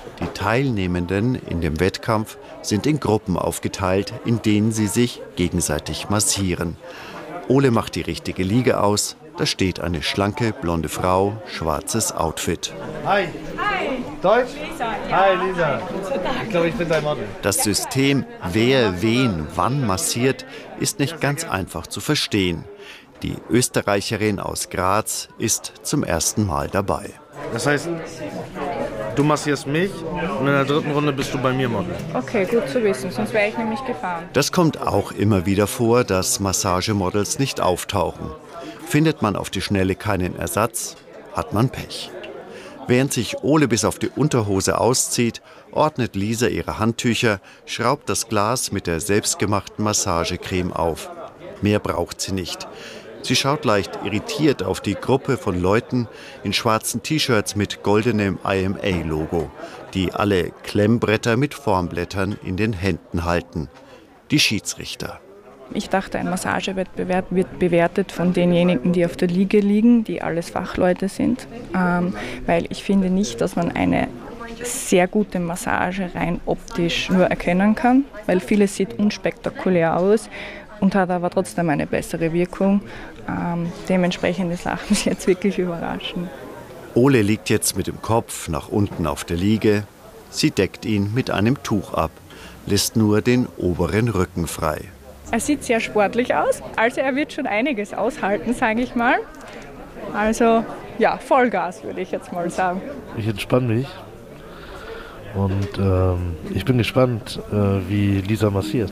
Teilnehmenden in dem Wettkampf sind in Gruppen aufgeteilt, in denen sie sich gegenseitig massieren. Ole macht die richtige Liege aus. Da steht eine schlanke, blonde Frau, schwarzes Outfit. Hi. Hi. Deutsch? Lisa. Hi, Lisa. Ich glaube, ich bin dein Model. Das System, wer wen wann massiert, ist nicht ganz einfach zu verstehen. Die Österreicherin aus Graz ist zum ersten Mal dabei. Das heißt, du massierst mich und in der dritten Runde bist du bei mir Model. Okay, gut zu wissen, sonst wäre ich nämlich gefahren. Das kommt auch immer wieder vor, dass Massagemodels nicht auftauchen. Findet man auf die Schnelle keinen Ersatz, hat man Pech. Während sich Ole bis auf die Unterhose auszieht, ordnet Lisa ihre Handtücher, schraubt das Glas mit der selbstgemachten Massagecreme auf. Mehr braucht sie nicht. Sie schaut leicht irritiert auf die Gruppe von Leuten in schwarzen T-Shirts mit goldenem IMA-Logo, die alle Klemmbretter mit Formblättern in den Händen halten. Die Schiedsrichter. Ich dachte, ein Massagewettbewerb wird bewertet von denjenigen, die auf der Liege liegen, die alles Fachleute sind, weil ich finde nicht, dass man eine sehr gute Massage rein optisch nur erkennen kann, weil vieles sieht unspektakulär aus und hat aber trotzdem eine bessere Wirkung. Dementsprechend ist Lachen jetzt wirklich überraschend. Ole liegt jetzt mit dem Kopf nach unten auf der Liege. Sie deckt ihn mit einem Tuch ab, lässt nur den oberen Rücken frei. Er sieht sehr sportlich aus, also er wird schon einiges aushalten, sage ich mal. Also ja, Vollgas würde ich jetzt mal sagen. Ich entspanne mich und ich bin gespannt, wie Lisa massiert.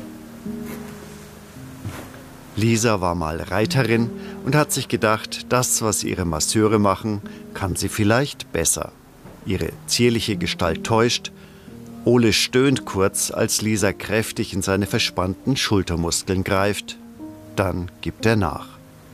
Lisa war mal Reiterin und hat sich gedacht, das, was ihre Masseure machen, kann sie vielleicht besser. Ihre zierliche Gestalt täuscht. Ole stöhnt kurz, als Lisa kräftig in seine verspannten Schultermuskeln greift. Dann gibt er nach.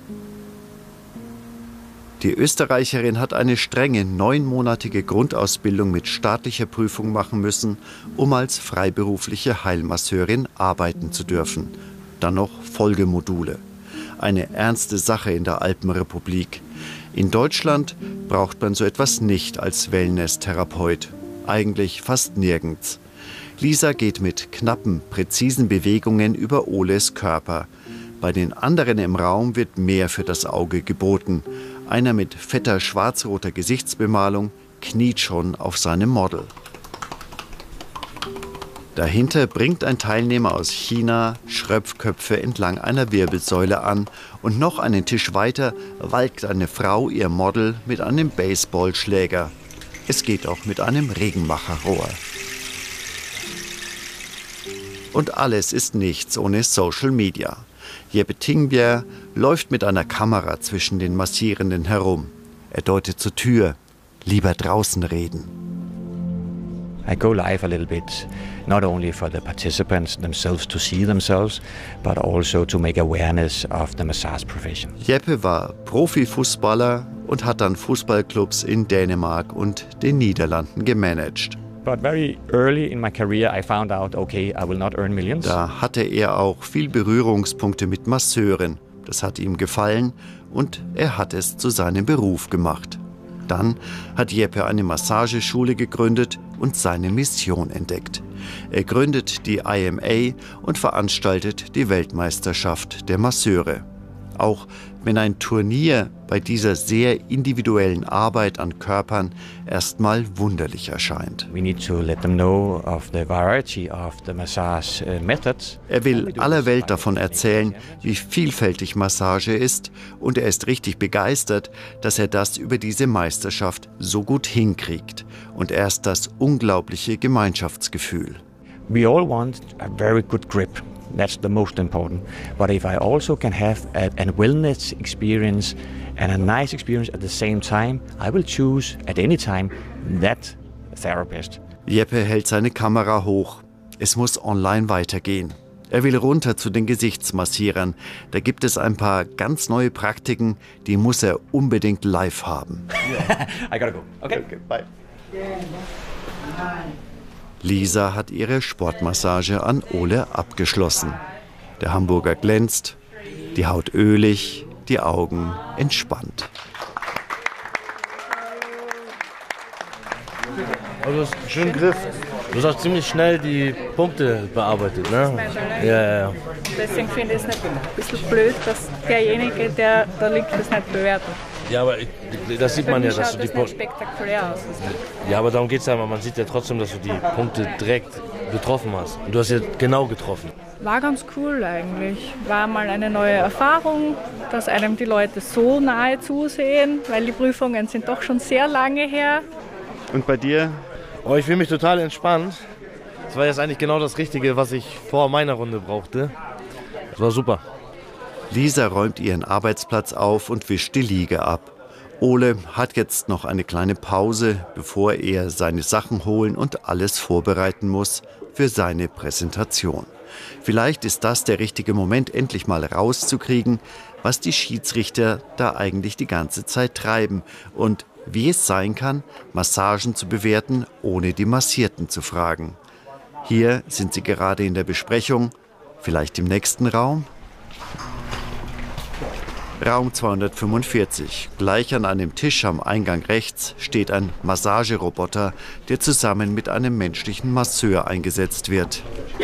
Die Österreicherin hat eine strenge 9-monatige Grundausbildung mit staatlicher Prüfung machen müssen, um als freiberufliche Heilmasseurin arbeiten zu dürfen. Dann noch Folgemodule. Eine ernste Sache in der Alpenrepublik. In Deutschland braucht man so etwas nicht als Wellness-Therapeut. Eigentlich fast nirgends. Lisa geht mit knappen, präzisen Bewegungen über Oles Körper. Bei den anderen im Raum wird mehr für das Auge geboten. Einer mit fetter schwarz-roter Gesichtsbemalung kniet schon auf seinem Model. Dahinter bringt ein Teilnehmer aus China Schröpfköpfe entlang einer Wirbelsäule an und noch einen Tisch weiter walkt eine Frau ihr Model mit einem Baseballschläger. Es geht auch mit einem Regenmacherrohr. Und alles ist nichts ohne Social Media. Jeppe Tingbjer läuft mit einer Kamera zwischen den Massierenden herum. Er deutet zur Tür. Lieber draußen reden. I go live a little bit, not only for the participants themselves to see themselves, but also to make awareness of the massage profession. Jeppe war Profifußballer und hat dann Fußballclubs in Dänemark und den Niederlanden gemanagt. But very early in my career I found out, okay, I will not earn millions. Da hatte er auch viel Berührungspunkte mit Masseuren. Das hat ihm gefallen und er hat es zu seinem Beruf gemacht. Dann hat Jeppe eine Massageschule gegründet und seine Mission entdeckt. Er gründet die IMA und veranstaltet die Weltmeisterschaft der Masseure. Auch wenn ein Turnier bei dieser sehr individuellen Arbeit an Körpern erstmal wunderlich erscheint. We need to let them know of the variety of the massage methods. Er will aller Welt davon erzählen, wie vielfältig Massage ist, und er ist richtig begeistert, dass er das über diese Meisterschaft so gut hinkriegt und erst das unglaubliche Gemeinschaftsgefühl. We all want a very good grip. That's the most important. But if I also can have a wellness experience and a nice experience at the same time, I will choose at any time that therapist. Jeppe hält seine Kamera hoch. Es muss online weitergehen. Er will runter zu den Gesichtsmassierern. Da gibt es ein paar ganz neue Praktiken, die muss er unbedingt live haben. I gotta go. Okay, bye. Lisa hat ihre Sportmassage an Ole abgeschlossen. Der Hamburger glänzt, die Haut ölig, die Augen entspannt. Also du hast einen schönen Griff. Du hast auch ziemlich schnell die Punkte bearbeitet, ne? Ja. Deswegen finde ich es nicht ein bisschen blöd, dass derjenige, der da liegt, das nicht bewertet. Ja, aber das sieht man ja, dass du die Punkte... spektakulär aus. Ja, aber darum geht es ja immer. Man sieht ja trotzdem, dass du die Punkte direkt getroffen hast. Und du hast ja genau getroffen. War ganz cool eigentlich. War mal eine neue Erfahrung, dass einem die Leute so nahe zusehen, weil die Prüfungen sind doch schon sehr lange her. Und bei dir? Oh, ich fühle mich total entspannt. Das war jetzt eigentlich genau das Richtige, was ich vor meiner Runde brauchte. Das war super. Lisa räumt ihren Arbeitsplatz auf und wischt die Liege ab. Ole hat jetzt noch eine kleine Pause, bevor er seine Sachen holen und alles vorbereiten muss für seine Präsentation. Vielleicht ist das der richtige Moment, endlich mal rauszukriegen, was die Schiedsrichter da eigentlich die ganze Zeit treiben und wie es sein kann, Massagen zu bewerten, ohne die Massierten zu fragen. Hier sind sie gerade in der Besprechung, vielleicht im nächsten Raum? Raum 245. Gleich an einem Tisch am Eingang rechts steht ein Massageroboter, der zusammen mit einem menschlichen Masseur eingesetzt wird.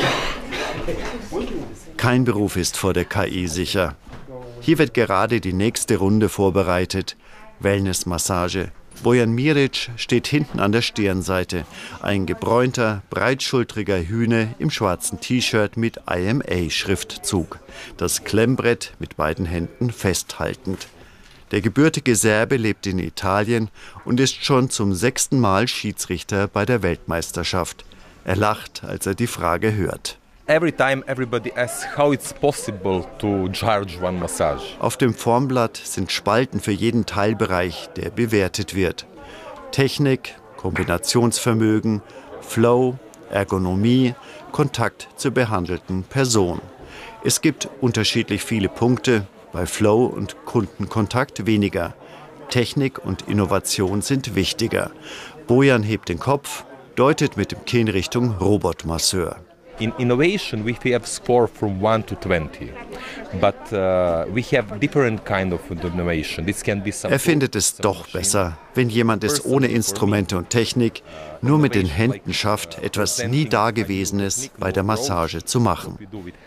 Kein Beruf ist vor der KI sicher. Hier wird gerade die nächste Runde vorbereitet. Wellnessmassage. Bojan Miric steht hinten an der Stirnseite. Ein gebräunter, breitschultriger Hühne im schwarzen T-Shirt mit IMA-Schriftzug. Das Klemmbrett mit beiden Händen festhaltend. Der gebürtige Serbe lebt in Italien und ist schon zum 6. Mal Schiedsrichter bei der Weltmeisterschaft. Er lacht, als er die Frage hört. Every time everybody asks how it's possible to judge one massage. Auf dem Formblatt sind Spalten für jeden Teilbereich, der bewertet wird. Technik, Kombinationsvermögen, Flow, Ergonomie, Kontakt zur behandelten Person. Es gibt unterschiedlich viele Punkte, bei Flow und Kundenkontakt weniger. Technik und Innovation sind wichtiger. Bojan hebt den Kopf, deutet mit dem Kinn Richtung Robotmasseur. In innovation, we have score from 1 to 20, but we have different kind of innovation. This can be some. Er findet es doch besser, wenn jemand es ohne Instrumente und Technik nur mit den Händen schafft, etwas nie Dagewesenes bei der Massage zu machen.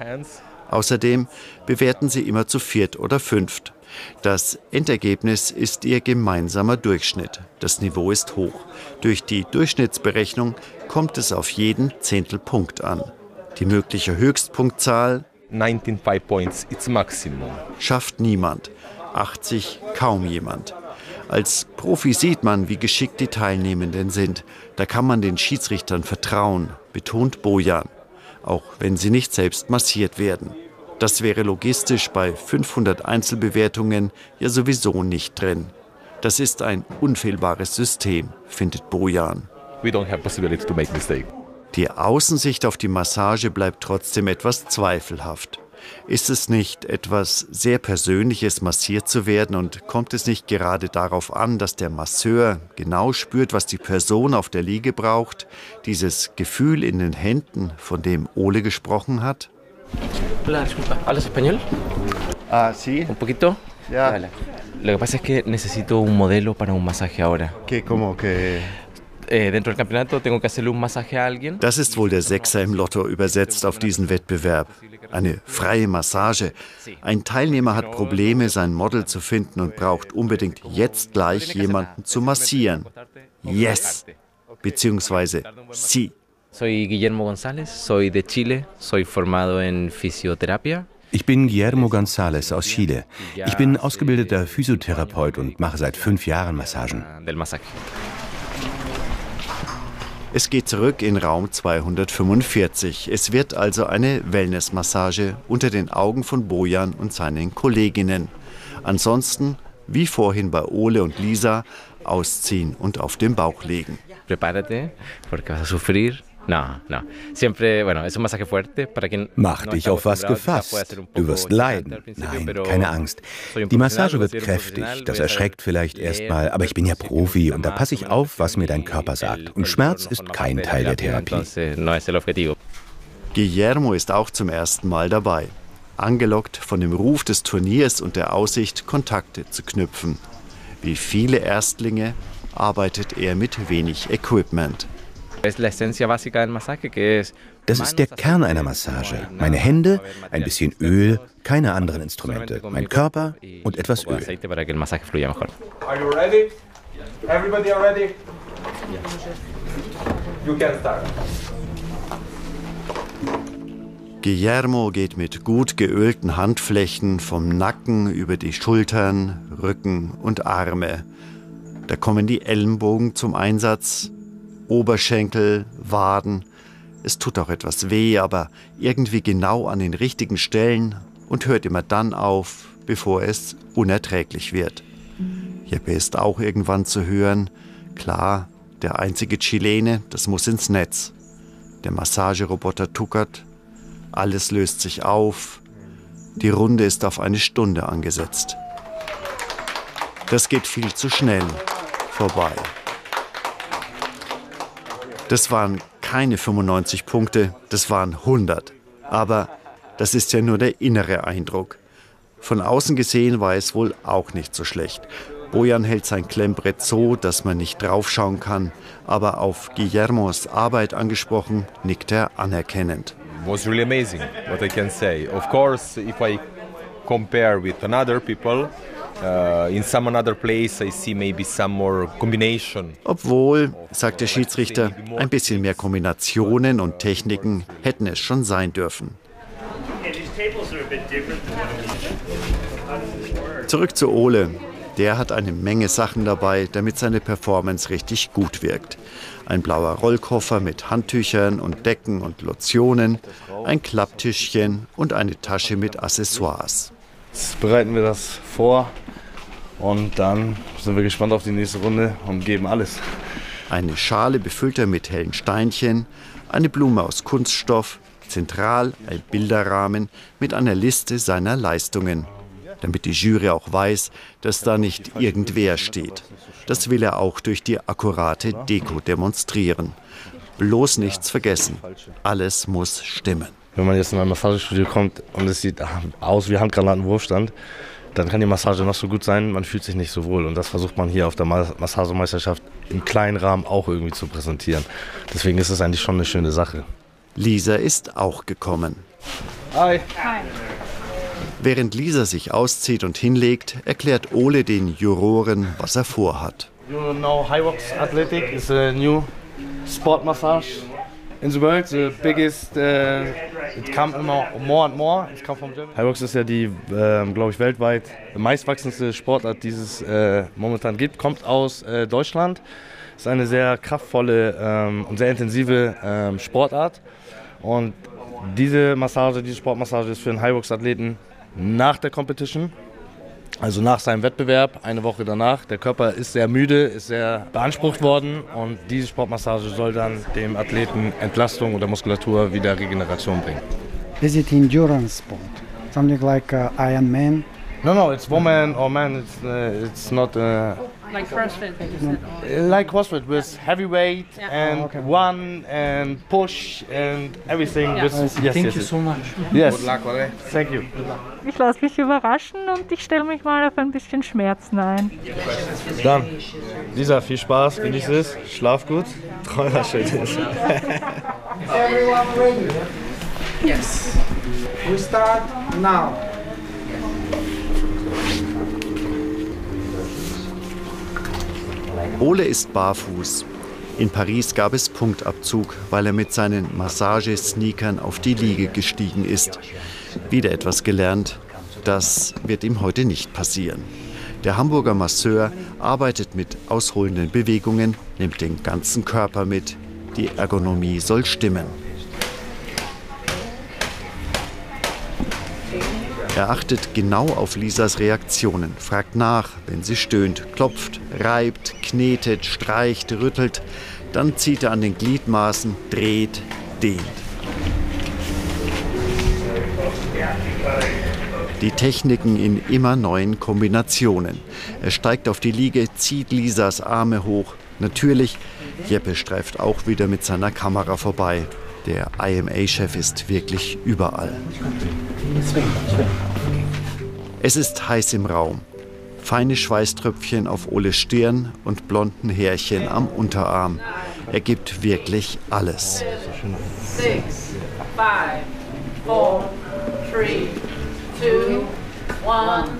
Außerdem bewerten sie immer zu 4. oder 5. Das Endergebnis ist ihr gemeinsamer Durchschnitt. Das Niveau ist hoch. Durch die Durchschnittsberechnung kommt es auf jeden Zehntelpunkt an. Die mögliche Höchstpunktzahl 19,5 points, it's maximum. Schafft niemand, 80 kaum jemand. Als Profi sieht man, wie geschickt die Teilnehmenden sind. Da kann man den Schiedsrichtern vertrauen, betont Bojan, auch wenn sie nicht selbst massiert werden. Das wäre logistisch bei 500 Einzelbewertungen ja sowieso nicht drin. Das ist ein unfehlbares System, findet Bojan. We don't have possibility to make mistake. Die Außensicht auf die Massage bleibt trotzdem etwas zweifelhaft. Ist es nicht etwas sehr Persönliches, massiert zu werden, und kommt es nicht gerade darauf an, dass der Masseur genau spürt, was die Person auf der Liege braucht, dieses Gefühl in den Händen, von dem Ole gesprochen hat? Hola, disculpa. ¿Hablas español? Ah, sí. ¿Un poquito? Ja. Vale. Lo que pasa es que necesito un modelo para un masaje ahora. ¿Qué, cómo que? Dentro del campeonato tengo que hacerle un masaje a alguien. Das ist wohl der Sechser im Lotto übersetzt auf diesen Wettbewerb. Eine freie Massage. Ein Teilnehmer hat Probleme, sein Model zu finden und braucht unbedingt jetzt gleich jemanden zu massieren. Yes! Beziehungsweise sí. Soy Guillermo González, soy de Chile, soy formado en fisioterapia. Ich bin Guillermo González aus Chile. Ich bin ausgebildeter Physiotherapeut und mache seit 5 Jahren Massagen. Es geht zurück in Raum 245. Es wird also eine Wellnessmassage unter den Augen von Bojan und seinen Kolleginnen. Ansonsten, wie vorhin bei Ole und Lisa, ausziehen und auf den Bauch legen. Prepárate, porque vas a sufrir. No. Siempre, bueno, es un masaje fuerte para quien. Mach dich auf was gefasst. Du wirst leiden. Nein, keine Angst. Die Massage wird kräftig. Das erschreckt vielleicht erstmal, aber ich bin ja Profi und da passe ich auf, was mir dein Körper sagt. Und Schmerz ist kein Teil der Therapie. Guillermo ist auch zum ersten Mal dabei. Angelockt von dem Ruf des Turniers und der Aussicht, Kontakte zu knüpfen. Wie viele Erstlinge arbeitet er mit wenig Equipment. Das ist der Kern einer Massage. Meine Hände, ein bisschen Öl, keine anderen Instrumente. Mein Körper und etwas Öl. Are you ready? Everybody are ready? You can start. Guillermo geht mit gut geölten Handflächen vom Nacken über die Schultern, Rücken und Arme. Da kommen die Ellenbogen zum Einsatz, Oberschenkel, Waden. Es tut auch etwas weh, aber irgendwie genau an den richtigen Stellen und hört immer dann auf, bevor es unerträglich wird. Jeppe ist auch irgendwann zu hören. Klar, der einzige Chilene, das muss ins Netz. Der Massageroboter tuckert. Alles löst sich auf. Die Runde ist auf 1 Stunde angesetzt. Das geht viel zu schnell vorbei. Das waren keine 95 Punkte, das waren 100. Aber das ist ja nur der innere Eindruck. Von außen gesehen war es wohl auch nicht so schlecht. Bojan hält sein Klemmbrett so, dass man nicht draufschauen kann. Aber auf Guillermos Arbeit angesprochen, nickt er anerkennend. Was really amazing, what I can say. Of course, if I compare with another people, in some another place I see maybe some more combination. Obwohl, sagt der Schiedsrichter, ein bisschen mehr Kombinationen und Techniken hätten es schon sein dürfen. Zurück zu Ole. Der hat eine Menge Sachen dabei, damit seine Performance richtig gut wirkt. Ein blauer Rollkoffer mit Handtüchern und Decken und Lotionen, ein Klapptischchen und eine Tasche mit Accessoires. Jetzt bereiten wir das vor und dann sind wir gespannt auf die nächste Runde und geben alles. Eine Schale befüllt er mit hellen Steinchen, eine Blume aus Kunststoff, zentral ein Bilderrahmen mit einer Liste seiner Leistungen. Damit die Jury auch weiß, dass da nicht irgendwer steht. Das will er auch durch die akkurate Deko demonstrieren. Bloß nichts vergessen. Alles muss stimmen. Wenn man jetzt in ein Massagestudio kommt und es sieht aus wie Handgranatenwurfstand, dann kann die Massage noch so gut sein, man fühlt sich nicht so wohl. Und das versucht man hier auf der Massagemeisterschaft im kleinen Rahmen auch irgendwie zu präsentieren. Deswegen ist es eigentlich schon eine schöne Sache. Lisa ist auch gekommen. Hi. Hi. Während Lisa sich auszieht und hinlegt, erklärt Ole den Juroren, was er vorhat. You know, HYROX Athletic is a new sport massage in the world. The biggest, it comes more and more. It comes from Germany. HYROX ist ja die, glaube ich, weltweit meistwachsendste Sportart, die es momentan gibt. Kommt aus Deutschland. Ist eine sehr kraftvolle und sehr intensive Sportart. Und diese Sportmassage ist für einen HYROX-Athleten nach der Competition, also nach seinem Wettbewerb, eine Woche danach. Der Körper ist sehr müde, ist sehr beansprucht worden und diese Sportmassage soll dann dem Athleten Entlastung oder Muskulatur wieder Regeneration bringen. Is it endurance sport? Something like Ironman? No, it's woman or man. It's not. Like CrossFit. Like CrossFit with heavy weight and run and push and everything. Yeah. Thank you so much. Yes. Good luck, okay? Thank you. Ich lasse mich überraschen und ich stelle mich mal auf ein bisschen Schmerzen ein. Dann, Lisa, viel Spaß, genieß es, schlaf gut, träum was Schönes. Everyone ready? Yes. We start now. Ole ist barfuß. In Paris gab es Punktabzug, weil er mit seinen Massagesneakern auf die Liege gestiegen ist. Wieder etwas gelernt. Das wird ihm heute nicht passieren. Der Hamburger Masseur arbeitet mit ausholenden Bewegungen, nimmt den ganzen Körper mit. Die Ergonomie soll stimmen. Er achtet genau auf Lisas Reaktionen, fragt nach, wenn sie stöhnt, klopft, reibt, knetet, streicht, rüttelt. Dann zieht er an den Gliedmaßen, dreht, dehnt. Die Techniken in immer neuen Kombinationen. Er steigt auf die Liege, zieht Lisas Arme hoch. Natürlich, Jeppe streift auch wieder mit seiner Kamera vorbei. Der IMA-Chef ist wirklich überall. Es ist heiß im Raum. Feine Schweißtröpfchen auf Oles Stirn und blonden Härchen am Unterarm. Er gibt wirklich alles. 6, 5, 4, 3, 2, 1.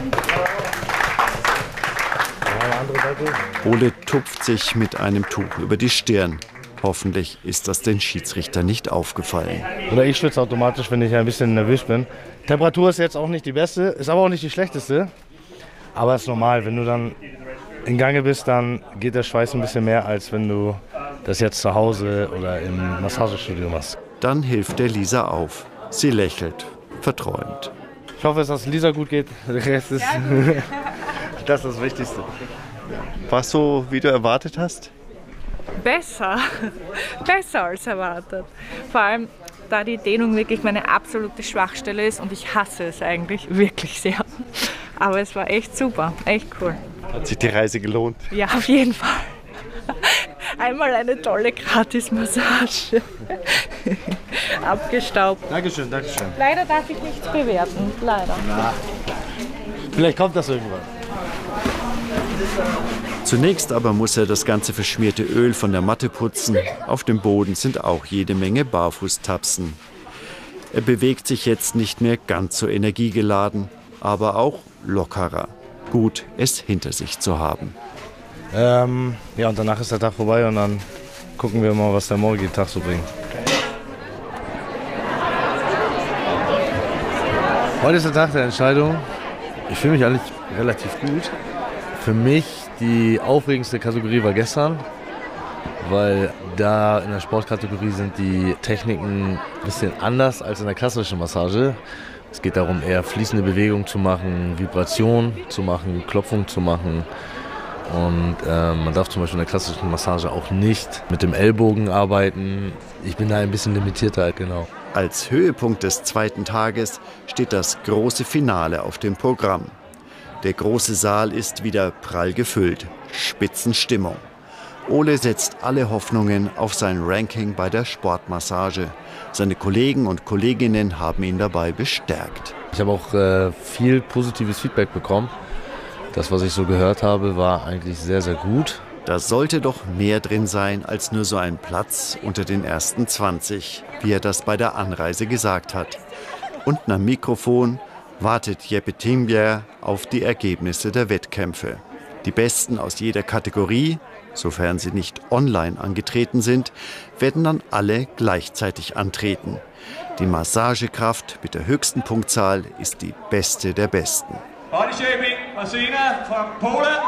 Ole tupft sich mit einem Tuch über die Stirn. Hoffentlich ist das den Schiedsrichter nicht aufgefallen. Oder ich schwitze automatisch, wenn ich ein bisschen nervös bin. Temperatur ist jetzt auch nicht die beste, ist aber auch nicht die schlechteste. Aber es ist normal, wenn du dann in Gange bist, dann geht der Schweiß ein bisschen mehr, als wenn du das jetzt zu Hause oder im Massagestudio machst. Dann hilft der Lisa auf. Sie lächelt, verträumt. Ich hoffe, dass es Lisa gut geht. Der Rest ist das ist das Wichtigste. War es so, wie du erwartet hast? Besser als erwartet. Vor allem, da die Dehnung wirklich meine absolute Schwachstelle ist und ich hasse es eigentlich wirklich sehr. Aber es war echt super, echt cool. Hat sich die Reise gelohnt? Ja, auf jeden Fall. Einmal eine tolle Gratis-Massage. Abgestaubt. Dankeschön, Dankeschön. Leider darf ich nichts bewerten, leider. Na, vielleicht kommt das irgendwann. Zunächst aber muss er das ganze verschmierte Öl von der Matte putzen. Auf dem Boden sind auch jede Menge Barfußtapsen. Er bewegt sich jetzt nicht mehr ganz so energiegeladen, aber auch lockerer. Gut, es hinter sich zu haben. Ja, und danach ist der Tag vorbei und dann gucken wir mal, was der morgige Tag so bringt. Heute ist der Tag der Entscheidung. Ich fühle mich eigentlich relativ gut. Für mich die aufregendste Kategorie war gestern, weil da in der Sportkategorie sind die Techniken ein bisschen anders als in der klassischen Massage. Es geht darum, eher fließende Bewegungen zu machen, Vibration zu machen, Klopfung zu machen. Und man darf zum Beispiel in der klassischen Massage auch nicht mit dem Ellbogen arbeiten. Ich bin da ein bisschen limitierter, genau. Als Höhepunkt des zweiten Tages steht das große Finale auf dem Programm. Der große Saal ist wieder prall gefüllt. Spitzenstimmung. Ole setzt alle Hoffnungen auf sein Ranking bei der Sportmassage. Seine Kollegen und Kolleginnen haben ihn dabei bestärkt. Ich habe auch viel positives Feedback bekommen. Das, was ich so gehört habe, war eigentlich sehr, sehr gut. Da sollte doch mehr drin sein als nur so ein Platz unter den ersten 20, wie er das bei der Anreise gesagt hat. Unten am Mikrofon wartet Jeppe Timbier auf die Ergebnisse der Wettkämpfe. Die Besten aus jeder Kategorie, sofern sie nicht online angetreten sind, werden dann alle gleichzeitig antreten. Die Massagekraft mit der höchsten Punktzahl ist die beste der Besten. Body shaping, Marcina from Poland.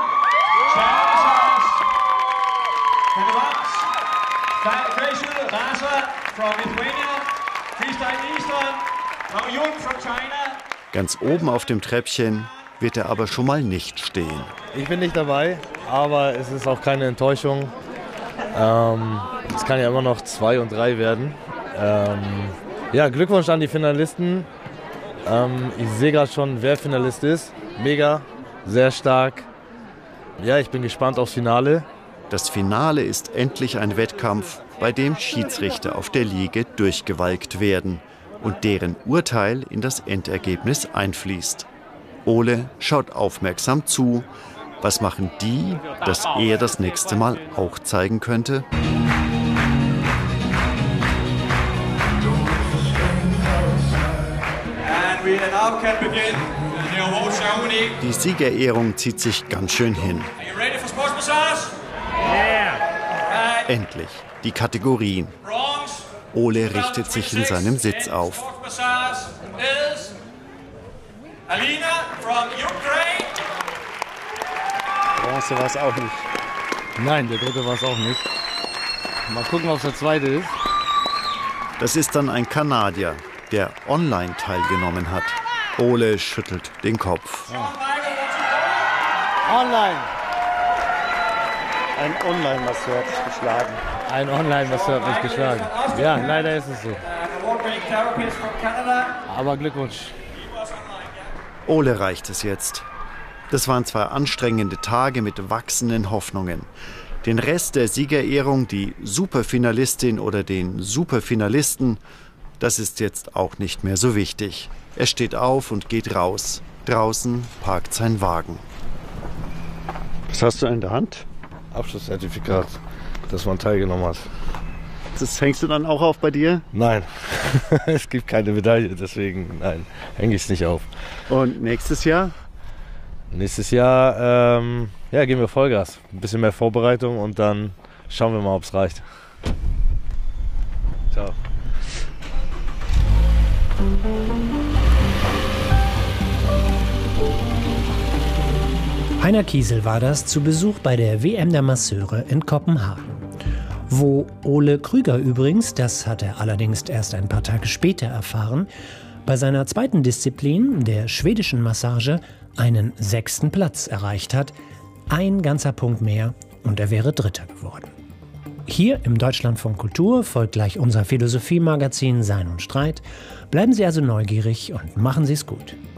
Facial, Rasa from Lithuania. Freestyle Eastern, Maoyun from China. Ganz oben auf dem Treppchen wird er aber schon mal nicht stehen. Ich bin nicht dabei, aber es ist auch keine Enttäuschung. Es kann ja immer noch 2 und 3 werden. Ja, Glückwunsch an die Finalisten. Ich sehe gerade schon, wer Finalist ist. Mega, sehr stark. Ja, ich bin gespannt aufs Finale. Das Finale ist endlich ein Wettkampf, bei dem Schiedsrichter auf der Liege durchgewalkt werden und deren Urteil in das Endergebnis einfließt. Ole schaut aufmerksam zu. Was machen die, das er das nächste Mal auch zeigen könnte? Die Siegerehrung zieht sich ganz schön hin. Endlich die Kategorien. Ole richtet sich in seinem Sitz auf. Alina from Ukraine. Bronze war es auch nicht. Nein, der dritte war es auch nicht. Mal gucken, was der zweite ist. Das ist dann ein Kanadier, der online teilgenommen hat. Ole schüttelt den Kopf. Ja. Online. Ein Online-Masseur hat sich geschlagen. Ein Online-Masseur hat mich geschlagen. Ja, leider ist es so. Aber Glückwunsch. Ole reicht es jetzt. Das waren 2 anstrengende Tage mit wachsenden Hoffnungen. Den Rest der Siegerehrung, die Superfinalistin oder den Superfinalisten, das ist jetzt auch nicht mehr so wichtig. Er steht auf und geht raus. Draußen parkt sein Wagen. Was hast du in der Hand? Abschlusszertifikat. dass man teilgenommen hat. Das hängst du dann auch auf bei dir? Nein, es gibt keine Medaille, deswegen nein, hänge ich es nicht auf. Und nächstes Jahr? Nächstes Jahr gehen wir Vollgas. Ein bisschen mehr Vorbereitung und dann schauen wir mal, ob es reicht. Ciao. Heiner Kiesel war das zu Besuch bei der WM der Masseure in Kopenhagen. Wo Ole Krüger übrigens, das hat er allerdings erst ein paar Tage später erfahren, bei seiner zweiten Disziplin, der schwedischen Massage, einen 6. Platz erreicht hat. Ein ganzer Punkt mehr und er wäre Dritter geworden. Hier im Deutschlandfunk Kultur folgt gleich unser Philosophie-Magazin Sein und Streit. Bleiben Sie also neugierig und machen Sie es gut.